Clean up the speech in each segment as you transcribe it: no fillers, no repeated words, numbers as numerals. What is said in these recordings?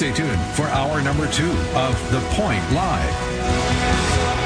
Stay tuned for hour number 2 of The Point Live.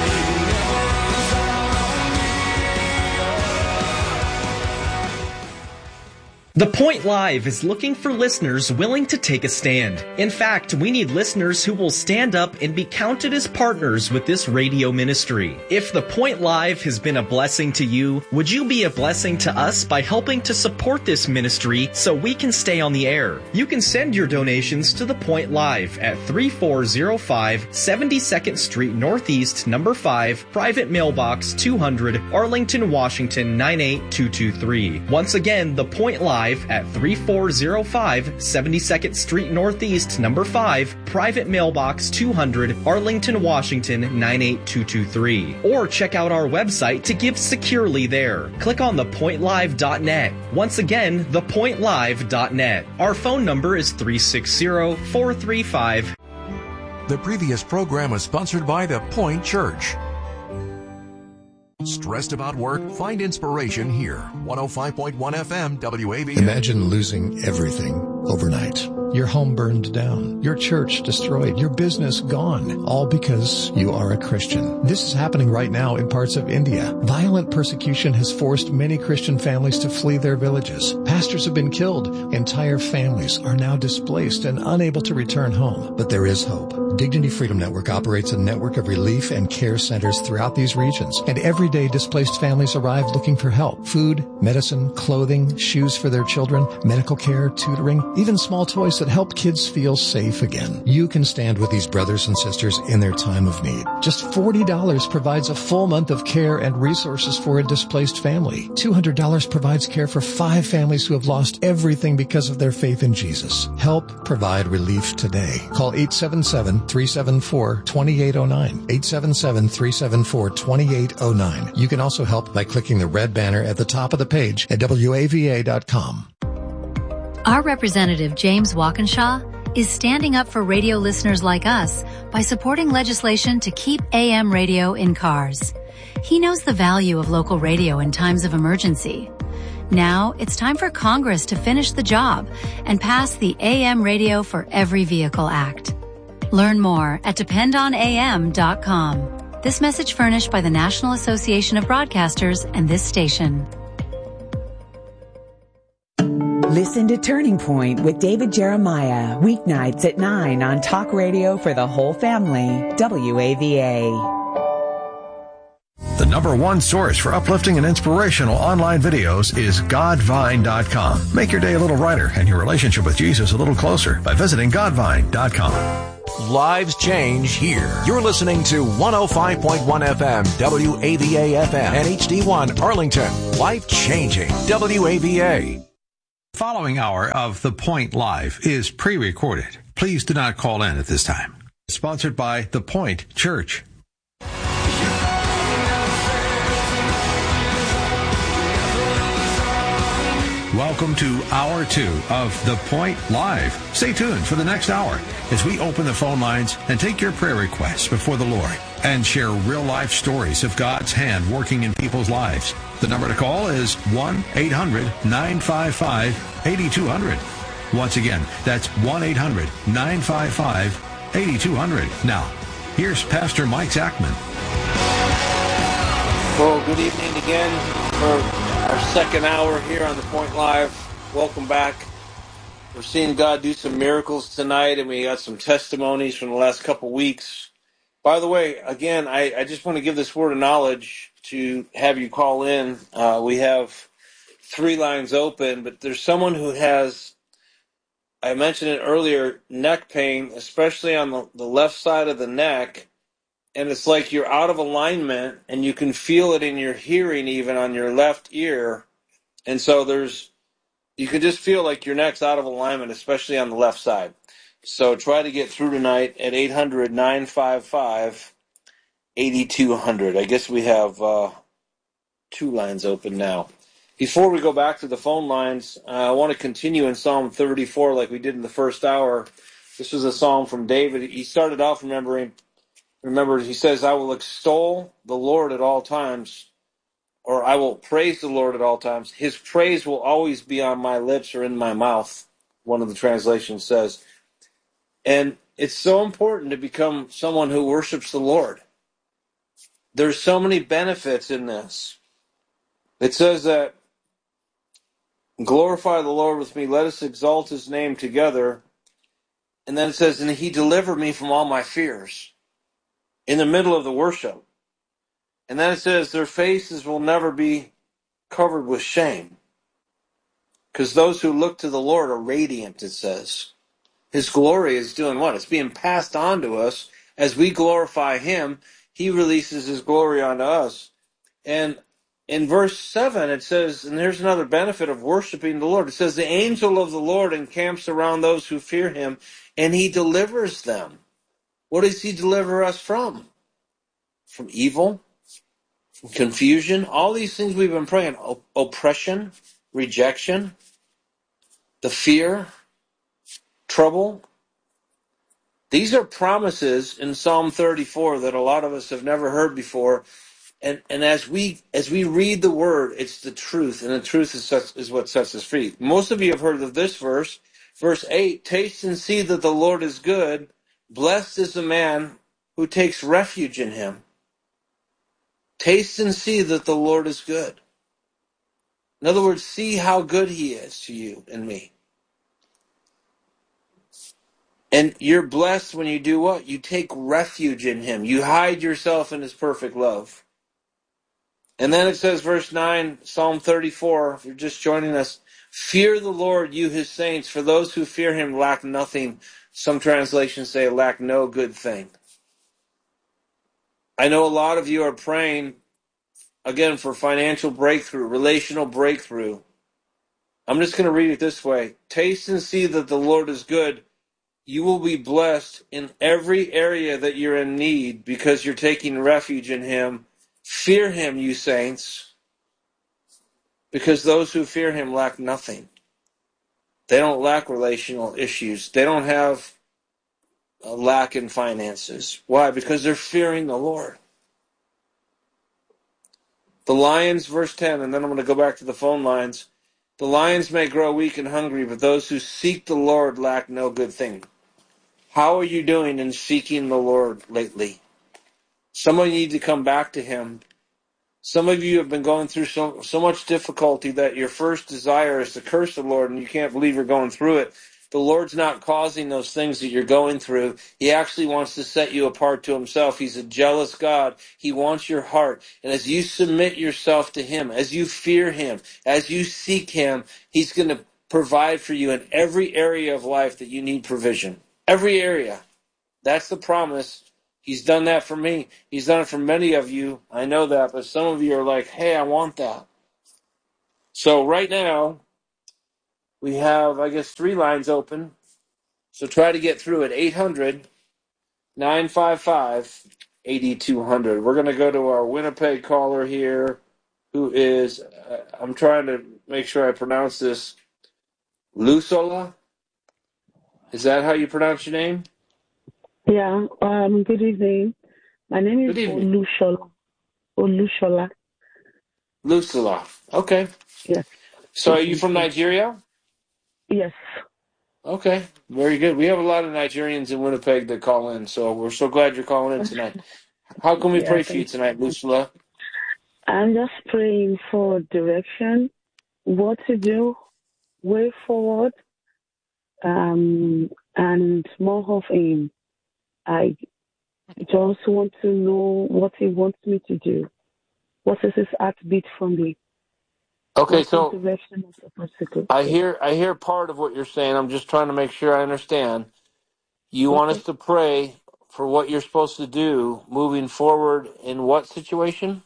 The Point Live is looking for listeners willing to take a stand. In fact, we need listeners who will stand up and be counted as partners with this radio ministry. If The Point Live has been a blessing to you, would you be a blessing to us by helping to support this ministry so we can stay on the air? You can send your donations to The Point Live at 3405 72nd Street Northeast, number 5, Private Mailbox 200, Arlington, Washington 98223. Once again, The Point Live at 3405 72nd Street Northeast, number 5, Private Mailbox 200, Arlington, Washington 98223. Or check out our website to give securely there. Click on thepointlive.net. Once again, thepointlive.net. Our phone number is 360-435. The previous program was sponsored by The Point Church. Stressed about work? Find inspiration here. 105.1 FM WAVA. Imagine losing everything overnight. Your home burned down, your church destroyed, your business gone, all because you are a Christian. This is happening right now in parts of India. Violent persecution has forced many Christian families to flee their villages. Pastors have been killed. Entire families are now displaced and unable to return home. But there is hope. Dignity Freedom Network operates a network of relief and care centers throughout these regions, and every day displaced families arrive looking for help. Food, medicine, clothing, shoes for their children, medical care, tutoring, even small toys that help kids feel safe again. You can stand with these brothers and sisters in their time of need. Just $40 provides a full month of care and resources for a displaced family. $200 provides care for 5 families who have lost everything because of their faith in Jesus. Help provide relief today. Call 877-374-2809. 877-374-2809. You can also help by clicking the red banner at the top of the page at WAVA.com. Our representative, James Walkinshaw, is standing up for radio listeners like us by supporting legislation to keep AM radio in cars. He knows the value of local radio in times of emergency. Now, it's time for Congress to finish the job and pass the AM Radio for Every Vehicle Act. Learn more at dependonam.com. This message furnished by the National Association of Broadcasters and this station. Listen to Turning Point with David Jeremiah, weeknights at 9 on Talk Radio for the whole family, WAVA. The number one source for uplifting and inspirational online videos is Godvine.com. Make your day a little brighter and your relationship with Jesus a little closer by visiting Godvine.com. Lives change here. You're listening to 105.1 FM, WAVA FM, and HD1 Arlington. Life changing, WAVA. Following hour of The Point Live is pre-recorded. Please do not call in at this time. Sponsored by The Point Church. Welcome to Hour 2 of The Point Live. Stay tuned for the next hour as we open the phone lines and take your prayer requests before the Lord and share real-life stories of God's hand working in people's lives. The number to call is 1-800-955-8200. Once again, that's 1-800-955-8200. Now, here's Pastor Mike Zachman. Well, good evening again for our second hour here on The Point Live. Welcome back. We're seeing God do some miracles tonight, and we got some testimonies from the last couple weeks. By the way, again, I just want to give this word of knowledge to have you call in. We have 3 lines open, but there's someone who has, I mentioned it earlier, neck pain, especially on the left side of the neck, and it's like you're out of alignment, and you can feel it in your hearing even on your left ear, and so you can just feel like your neck's out of alignment, especially on the left side. So try to get through tonight at 800-955-8200. I guess we have 2 lines open now. Before we go back to the phone lines, I want to continue in Psalm 34 like we did in the first hour. This was a psalm from David. He started off remember, he says, I will extol the Lord at all times, or I will praise the Lord at all times. His praise will always be on my lips or in my mouth, one of the translations says. And it's so important to become someone who worships the Lord. There's so many benefits in this. It says that, glorify the Lord with me, let us exalt his name together. And then it says, and he delivered me from all my fears in the middle of the worship. And then it says, their faces will never be covered with shame. Because those who look to the Lord are radiant, it says. His glory is doing what? It's being passed on to us. As we glorify him, he releases his glory onto us. And in verse 7, it says, and here's another benefit of worshiping the Lord. It says, the angel of the Lord encamps around those who fear him, and he delivers them. What does he deliver us from? From evil, from confusion, all these things we've been praying. Oppression, rejection, the fear, trouble. These are promises in Psalm 34 that a lot of us have never heard before. And as we read the word, it's the truth, and the truth is what sets us free. Most of you have heard of this verse, verse 8, taste and see that the Lord is good. Blessed is the man who takes refuge in him. Taste and see that the Lord is good. In other words, see how good he is to you and me. And you're blessed when you do what? You take refuge in him. You hide yourself in his perfect love. And then it says, verse 9, Psalm 34, if you're just joining us, fear the Lord, you his saints, for those who fear him lack nothing. Some translations say lack no good thing. I know a lot of you are praying, again, for financial breakthrough, relational breakthrough. I'm just going to read it this way. Taste and see that the Lord is good. You will be blessed in every area that you're in need because you're taking refuge in him. Fear him, you saints, because those who fear him lack nothing. They don't lack relational issues. They don't have a lack in finances. Why? Because they're fearing the Lord. The lions, verse 10, and then I'm going to go back to the phone lines. The lions may grow weak and hungry, but those who seek the Lord lack no good thing. How are you doing in seeking the Lord lately? Some of you need to come back to him. Some of you have been going through so much difficulty that your first desire is to curse the Lord, and you can't believe you're going through it. The Lord's not causing those things that you're going through. He actually wants to set you apart to himself. He's a jealous God. He wants your heart. And as you submit yourself to him, as you fear him, as you seek him, he's going to provide for you in every area of life that you need provision. Every area. That's the promise. He's done that for me. He's done it for many of you. I know that, but some of you are like, hey, I want that. So right now, we have, I guess, 3 lines open. So try to get through it. 800-955-8200. We're going to go to our Winnipeg caller here, who is, I'm trying to make sure I pronounce this, Lusola? Is that how you pronounce your name? Yeah, good evening. My name is Olushola. Lusola. Okay. Yes. So are you from Nigeria? Yes. Okay, very good. We have a lot of Nigerians in Winnipeg that call in, so we're so glad you're calling in tonight. How can we pray for you tonight, Lucilla? I'm just praying for direction, what to do, way forward, and more of him. I just want to know what he wants me to do. What is his heartbeat from me? Okay, so I Yeah. hear part of what you're saying. I'm just trying to make sure I understand. You want us to pray for what you're supposed to do moving forward in what situation?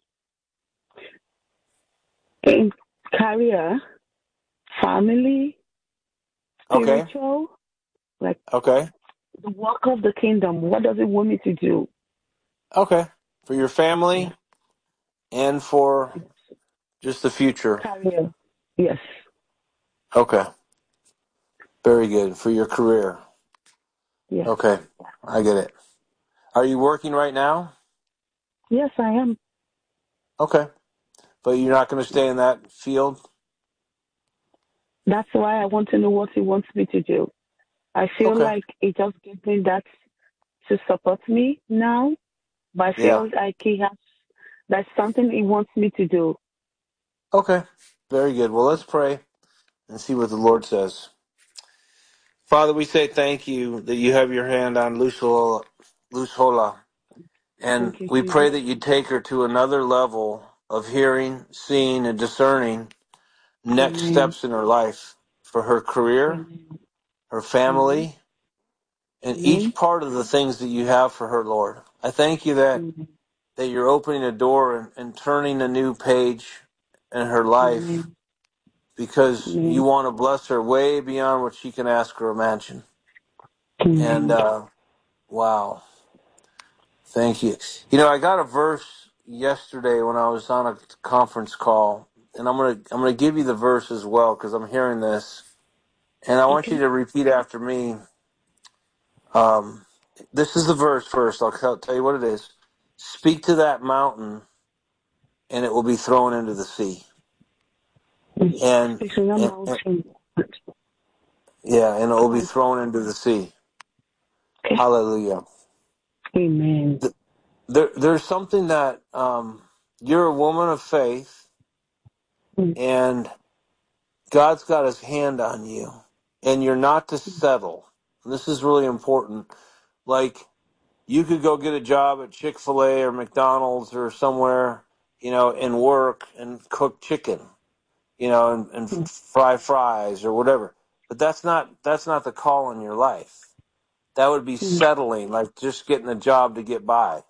In career, family, spiritual, Okay. The work of the kingdom. What does it want me to do? Okay. For your family and for just the future. Career. Yes. Okay. Very good. For your career. Yes. Okay. I get it. Are you working right now? Yes, I am. Okay. But you're not going to stay in that field? That's why I want to know what he wants me to do. I feel Okay. like it just gives me that to support me now, but I Yeah. feel like that's something he wants me to do. Okay. Very good. Well, let's pray and see what the Lord says. Father, we say thank you that you have your hand on Luzola, and Thank you, we pray Jesus. that you take her to another level of hearing, seeing, and discerning next Amen. steps in her life for her career, Amen. her Amen. family, and each Amen. part of the things that you have for her, Lord. I thank you that Amen. you're opening a door and turning a new page in her life Amen. because you Amen. want to bless her way beyond what she can ask or imagine. And, Amen. wow, thank you. You know, I got a verse yesterday when I was on a conference call, and I'm gonna give you the verse as well because I'm hearing this, and I want you Okay. to repeat after me. Um, this is the verse first. I'll tell you what it is. Speak to that mountain, and it will be thrown into the sea. And, It's in a and mountain. yeah, and it will Come be on. thrown into the sea. Okay. Hallelujah. Amen. There's something that you're a woman of faith, Mm. and God's got his hand on you, and you're not to settle. And this is really important. Like, you could go get a job at Chick-fil-A or McDonald's or somewhere, and work and cook chicken, and Mm. fry fries or whatever. But that's not the call in your life. That would be Mm. settling, like just getting a job to get by,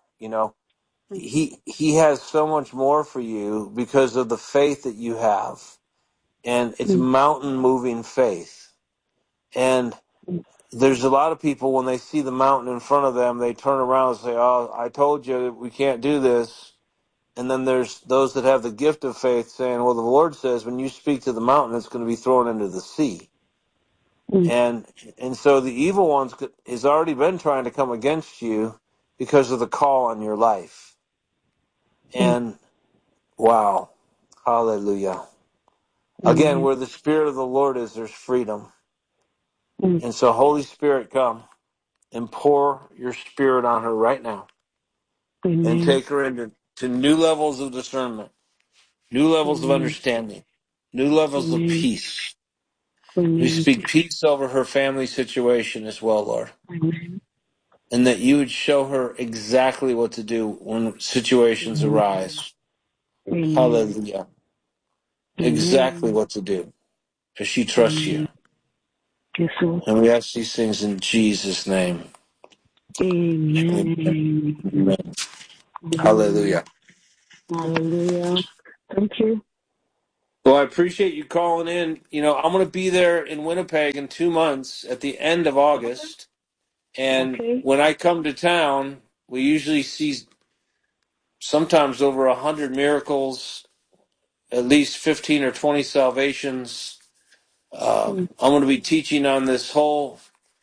He has so much more for you because of the faith that you have. And it's Mm. mountain moving faith. And Mm. there's a lot of people, when they see the mountain in front of them, they turn around and say, "Oh, I told you we can't do this." And then there's those that have the gift of faith saying, "Well, the Lord says when you speak to the mountain, it's going to be thrown into the sea." Mm. And so the evil one has already been trying to come against you because of the call on your life. Mm. And wow, hallelujah. Again, Amen. where the Spirit of the Lord is, there's freedom. Mm. And so, Holy Spirit, come and pour your Spirit on her right now and Amen. take her into new levels of discernment, new levels of Amen. understanding, new levels of Amen. peace. We Amen. speak peace over her family situation as well, Lord. Amen. And that you would show her exactly what to do when situations Amen. arise. Amen. Hallelujah. Exactly Amen. what to do as she trusts you. Amen. Yes, Lord. And we ask these things in Jesus' name. Amen. Amen. Amen. Amen. Hallelujah. Hallelujah. Thank you. Well, I appreciate you calling in. I'm going to be there in Winnipeg in 2 months at the end of August. And Okay. when I come to town, we usually see sometimes over 100 miracles, at least 15 or 20 salvations. Mm. I'm going to be teaching on this whole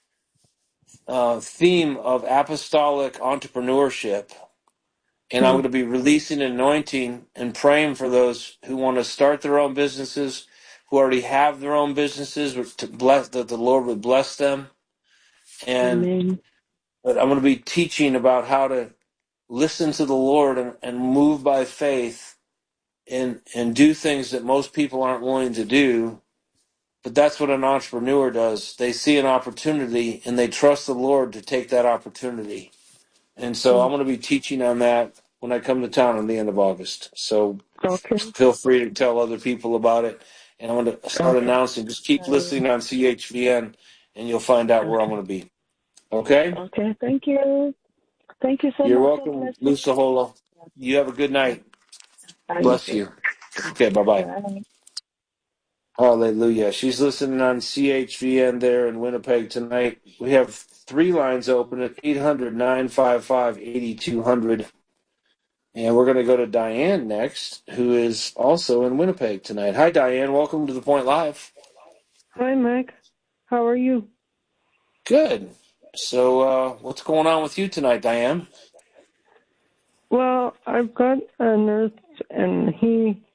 theme of apostolic entrepreneurship. And I'm Mm. going to be releasing an anointing and praying for those who want to start their own businesses, who already have their own businesses, to bless, that the Lord would bless them. Amen. But I'm going to be teaching about how to listen to the Lord and move by faith and do things that most people aren't willing to do. But that's what an entrepreneur does. They see an opportunity and they trust the Lord to take that opportunity. And so I'm Mm. going to be teaching on that when I come to town at the end of August. So Okay. feel free to tell other people about it. And I'm going to start Okay. announcing. Just keep I will. listening on CHVN and you'll find out where I'm Okay. going to be. Okay? Okay. Thank you. Thank you so You're much. God welcome, bless you. Lusahola. You have a good night. Bye, you Bless too. you. Okay, bye-bye. Bye. Hallelujah. She's listening on CHVN there in Winnipeg tonight. We have 3 lines open at 800-955-8200. And we're going to go to Diane next, who is also in Winnipeg tonight. Hi, Diane. Welcome to The Point Live. Hi, Mac. How are you? Good. So what's going on with you tonight, Diane? Well, I've got a nurse, and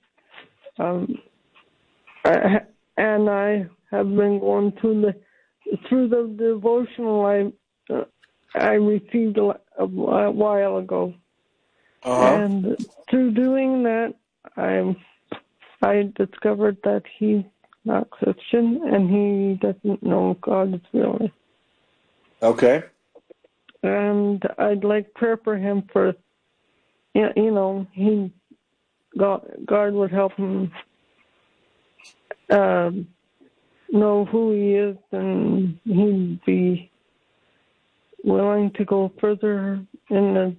and I have been going to through the devotional I received a while ago. And through doing that, I discovered that he's not Christian and he doesn't know God really. Okay. And I'd like prayer for him for, God would help him know who he is, and he'd be willing to go further in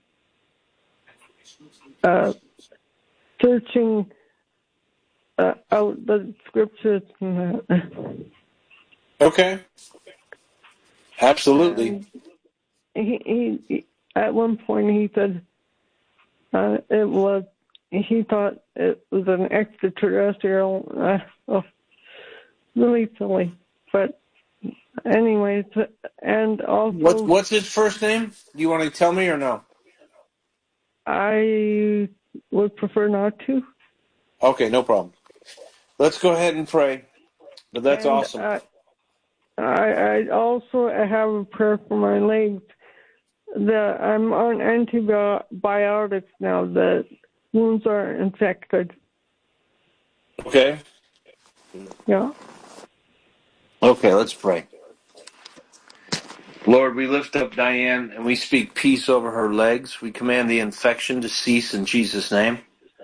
the searching out the scriptures and that. Okay. Absolutely. And he at one point he said he thought it was an extraterrestrial. Really silly, but anyways, and also what's his first name? Do you want to tell me or no? I would prefer not to. Okay, no problem. Let's go ahead and pray. But that's awesome. I also have a prayer for my legs. I'm on antibiotics now. The wounds are infected. Okay. Yeah. Okay, let's pray. Lord, we lift up Diane and we speak peace over her legs. We command the infection to cease in Jesus' name.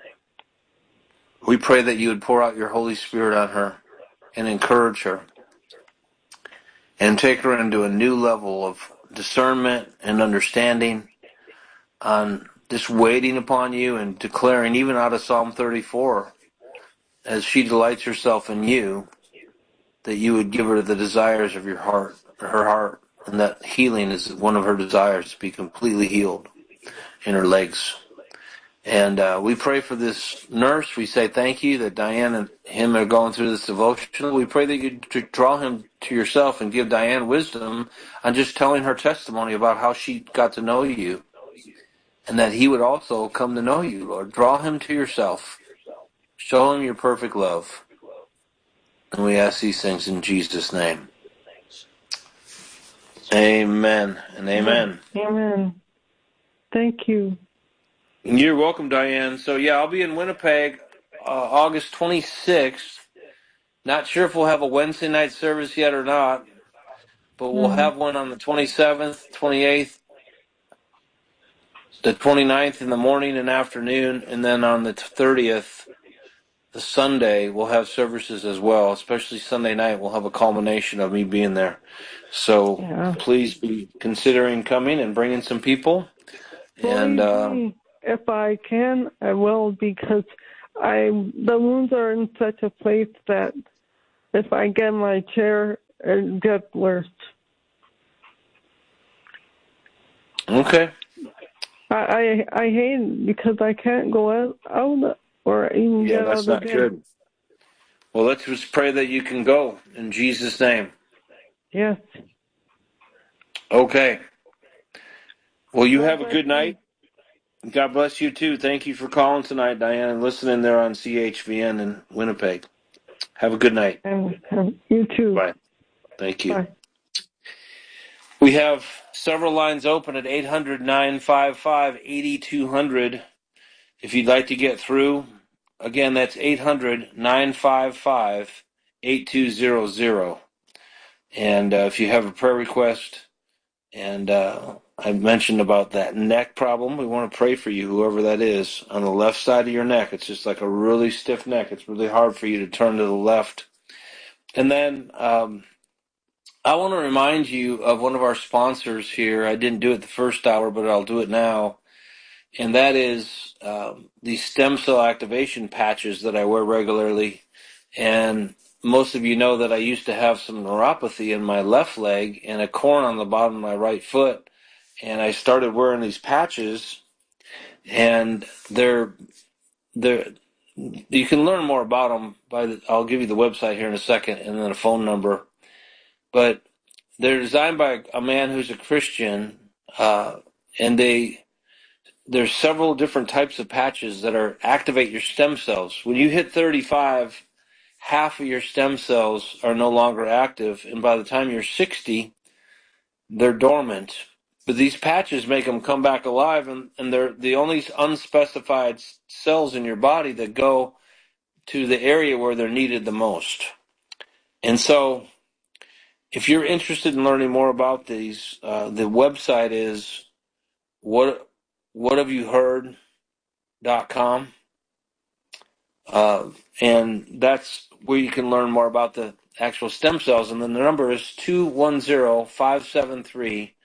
We pray that you would pour out your Holy Spirit on her and encourage her and take her into a new level of discernment and understanding on just waiting upon you and declaring, even out of Psalm 34, as she delights herself in you, that you would give her the desires of your heart, her heart, and that healing is one of her desires, to be completely healed in her legs. And we pray for this nurse. We say thank you that Diane and him are going through this devotional. We pray that you draw him to yourself and give Diane wisdom on just telling her testimony about how she got to know you, and that he would also come to know you, Lord. Draw him to yourself. Show him your perfect love. And we ask these things in Jesus' name. Amen and amen. Amen. Thank you. You're welcome, Diane. So, yeah, I'll be in Winnipeg August 26th. Not sure if we'll have a Wednesday night service yet or not, but we'll have one on the 27th, 28th, the 29th in the morning and afternoon, and then on the 30th, the Sunday, we'll have services as well. Especially Sunday night, we'll have a culmination of me being there. So please be considering coming and bringing some people. And if I can, I will, because the wounds are in such a place that if I get in my chair, it gets worse. Okay. I hate it because I can't go out or even get out of the bed. Yeah, that's not good. Well, let's just pray that you can go in Jesus' name. Yes. Okay. Well, you have a good night. God bless you, too. Thank you for calling tonight, Diane, and listening there on CHVN in Winnipeg. Have a good night. And you too. Bye. Thank you. Bye. We have several lines open at 800-955-8200. If you'd like to get through, again, that's 800-955-8200. And if you have a prayer request, and I mentioned about that neck problem, we want to pray for you, whoever that is, on the left side of your neck. It's just like a really stiff neck. It's really hard for you to turn to the left. And then I want to remind you of one of our sponsors here. I didn't do it the first hour, but I'll do it now. And that is the stem cell activation patches that I wear regularly. And most of you know that I used to have some neuropathy in my left leg and a corn on the bottom of my right foot. And I started wearing these patches, and you can learn more about them I'll give you the website here in a second and then a phone number. But they're designed by a man who's a Christian, and there's several different types of patches that activate your stem cells. When you hit 35, half of your stem cells are no longer active, and by the time you're 60, they're dormant. But these patches make them come back alive, and they're the only unspecified cells in your body that go to the area where they're needed the most. And so, if you're interested in learning more about these, the website is whathaveyouheard.com. And that's where you can learn more about the actual stem cells. And then the number is 210-573-2900.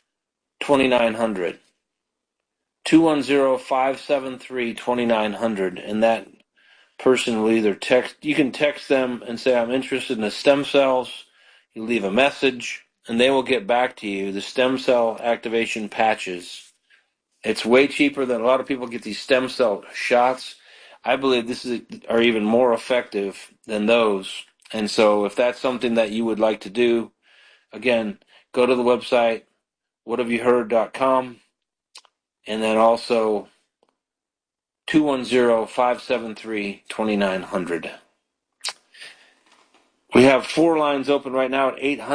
210-573-2900. And that person will either you can text them and say, I'm interested in the stem cells. You leave a message, and they will get back to you. The stem cell activation patches. It's way cheaper than a lot of people get these stem cell shots. I believe are even more effective than those. And so if that's something that you would like to do, again, go to the website, whathaveyouheard.com, and then also 210-573-2900. We have 4 lines open right now at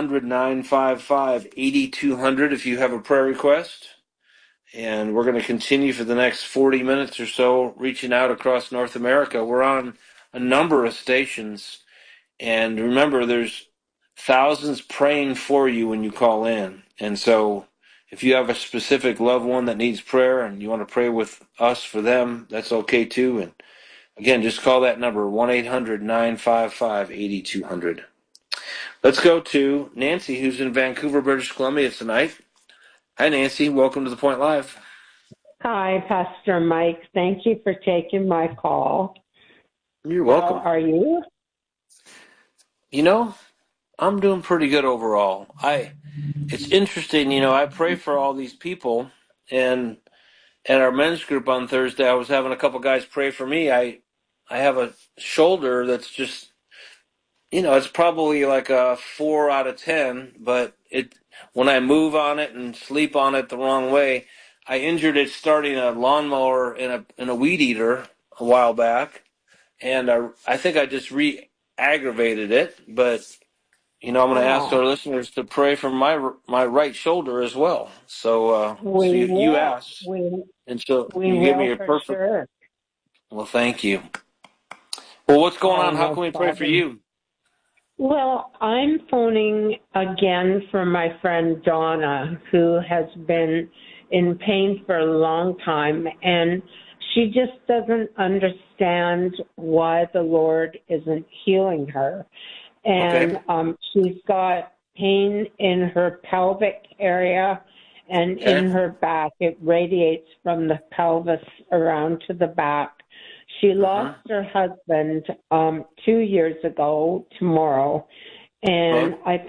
800-955-8200 if you have a prayer request. And we're going to continue for the next 40 minutes or so, reaching out across North America. We're on a number of stations. And remember, there's thousands praying for you when you call in. And so if you have a specific loved one that needs prayer and you want to pray with us for them, that's okay too. And again, just call that number, 1-800-955-8200. Let's go to Nancy, who's in Vancouver, British Columbia tonight. Hi, Nancy. Welcome to The Point Live. Hi, Pastor Mike. Thank you for taking my call. You're welcome. How are you? You know, I'm doing pretty good overall. It's interesting, I pray for all these people, and at our men's group on Thursday, I was having a couple guys pray for me. I have a shoulder that's just, it's probably like a 4 out of 10, but when I move on it and sleep on it the wrong way, I injured it starting a lawnmower in a weed eater a while back, and I think I just re-aggravated it. But I'm going to ask our listeners to pray for my right shoulder as well. So, you asked, and so you gave me a perfect. Sure. Well, thank you. Well, what's going on? How can we pray for you? Well, I'm phoning again for my friend Donna, who has been in pain for a long time, and she just doesn't understand why the Lord isn't healing her. And she's got pain in her pelvic area and in her back. It radiates from the pelvis around to the back. She lost her husband 2 years ago tomorrow, and I